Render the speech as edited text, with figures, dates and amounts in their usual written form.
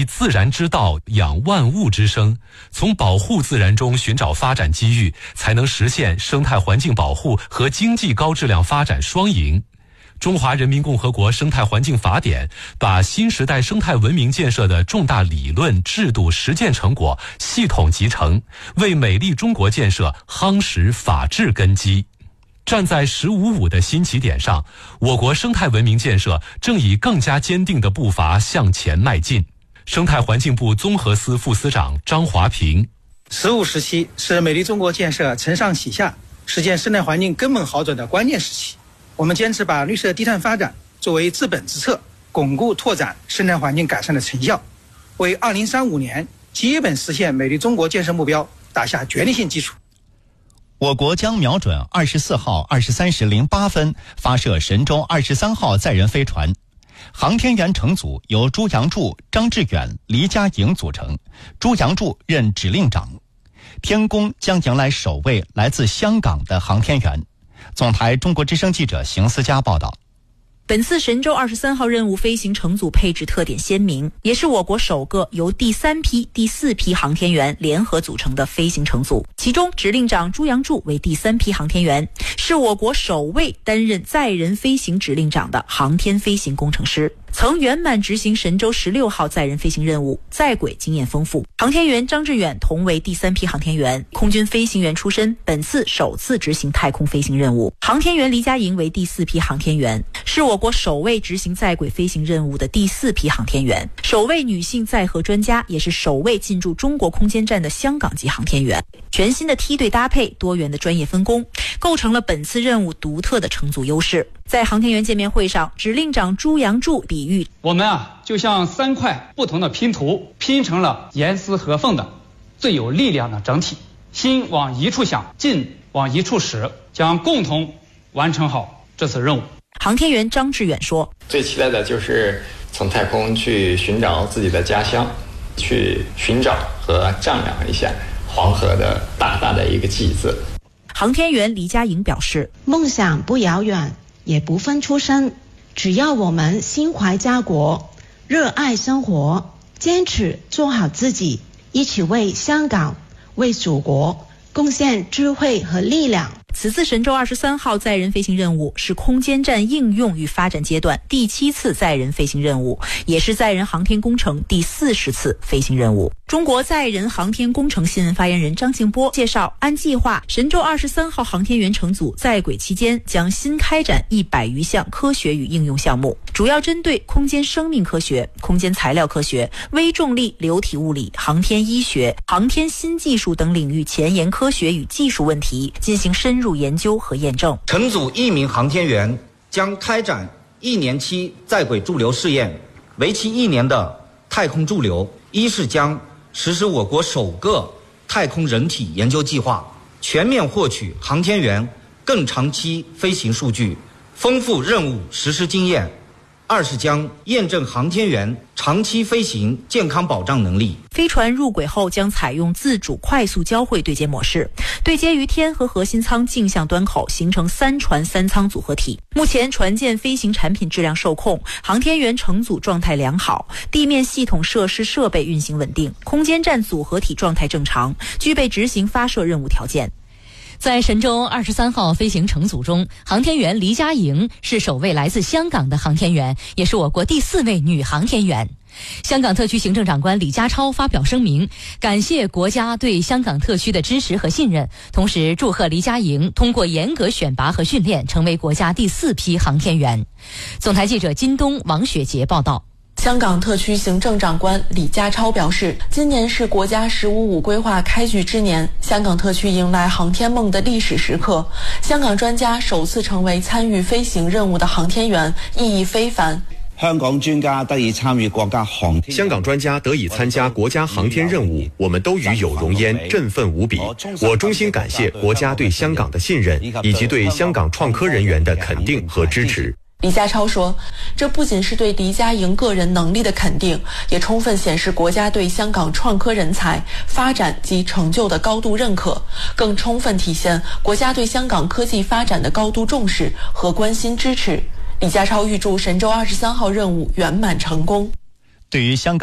以自然之道养万物之生，从保护自然中寻找发展机遇，才能实现生态环境保护和经济高质量发展双赢。中华人民共和国生态环境法典把新时代生态文明建设的重大理论、制度、实践成果系统集成，为美丽中国建设夯实法治根基。站在“15+5”的新起点上，我国生态文明建设正以更加坚定的步伐向前迈进。生态环境部综合司副司长张华平 ，15时期是美丽中国建设承上启下、实现生态环境根本好转的关键时期。我们坚持把绿色低碳发展作为治本之策，巩固拓展生态环境改善的成效，为2035年基本实现美丽中国建设目标打下决定性基础。 我国将瞄准24号23时08分发射神舟23号载人飞船。航天员乘组由朱杨柱、张志远、黎佳莹组成，朱杨柱任指令长。天宫将迎来首位来自香港的航天员。总台中国之声记者邢思佳报道。 本次神舟23号任务飞行乘组配置特点鲜明，也是我国首个由第3批、第4批航天员联合组成的飞行乘组。其中，指令长朱杨柱为第3批航天员，是我国首位担任载人飞行指令长的航天飞行工程师，曾圆满执行神舟16号载人飞行任务，在轨经验丰富。航天员张志远同为第3批航天员，空军飞行员出身，本次首次执行太空飞行任务。航天员黎佳莹为第4批航天员，是我国首位执行在轨飞行任务的第4批航天员，首位女性载荷专家，也是首位进驻中国空间站的香港籍航天员。全新的梯队搭配，多元的专业分工，构成了本次任务独特的乘组优势。在航天员见面会上，指令长朱杨柱比喻， 我们就像3块不同的拼图，拼成了严丝合缝的最有力量的整体，心往一处想，劲往一处使，将共同完成好这次任务。 航天员张志远说， 最期待的就是从太空去寻找自己的家乡，去寻找和丈量一下黄河的大大的一个记字。 航天员黎佳莹表示， 梦想不遥远，也不分出身，只要我们心怀家国，热爱生活，坚持做好自己，一起为香港、为祖国贡献智慧和力量。 此次神舟23号载人飞行任务是空间站应用与发展阶段第7次载人飞行任务，也是载人航天工程第40次飞行任务。中国载人航天工程新闻发言人张静波介绍，按计划，神舟23号航天员乘组在轨期间将新开展100余项科学与应用项目，主要针对空间生命科学、空间材料科学、微重力、流体物理、航天医学、航天新技术等领域前沿科学与技术问题进行深入研究和验证。 乘组1名航天员将开展1年期在轨驻留试验，为期1年的太空驻留。一是将实施我国首个太空人体研究计划，全面获取航天员更长期飞行数据，丰富任务实施经验。二是将验证航天员长期飞行健康保障能力。 飞船入轨后将采用自主快速交会对接模式，对接于天和核心舱径向端口，形成3船3舱组合体。目前船舰飞行产品质量受控，航天员乘组状态良好，地面系统设施设备运行稳定，空间站组合体状态正常，具备执行发射任务条件。 在神舟23号飞行乘组中，航天员黎佳莹是首位来自香港的航天员，也是我国第4位女航天员。香港特区行政长官李家超发表声明，感谢国家对香港特区的支持和信任，同时祝贺黎佳莹通过严格选拔和训练，成为国家第4批航天员。总台记者金东、王雪杰报道。 香港特区行政长官李家超表示，今年是国家“15+5”规划开局之年，香港特区迎来航天梦的历史时刻。香港专家首次成为参与飞行任务的航天员，意义非凡。 香港专家得以参与国家航天， 香港专家得以参加国家航天任务，我们都与有荣焉，振奋无比。我衷心感谢国家对香港的信任，以及对香港创科人员的肯定和支持。 李家超说，这不仅是对黎佳莹个人能力的肯定，也充分显示国家对香港创科人才发展及成就的高度认可，更充分体现国家对香港科技发展的高度重视和关心支持。李家超预祝神舟23号任务圆满成功。 对于香港